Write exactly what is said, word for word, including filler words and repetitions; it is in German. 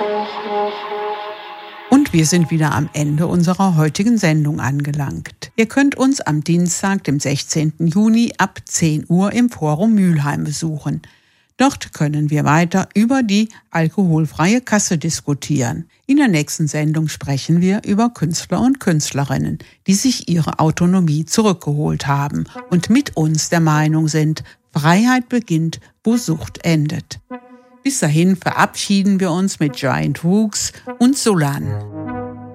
Und wir sind wieder am Ende unserer heutigen Sendung angelangt. Ihr könnt uns am Dienstag, dem sechzehnten Juni ab zehn Uhr im Forum Mülheim besuchen. Dort können wir weiter über die alkoholfreie Kasse diskutieren. In der nächsten Sendung sprechen wir über Künstler und Künstlerinnen, die sich ihre Autonomie zurückgeholt haben und mit uns der Meinung sind, Freiheit beginnt, wo Sucht endet. Bis dahin verabschieden wir uns mit Giant Rooks und Solan.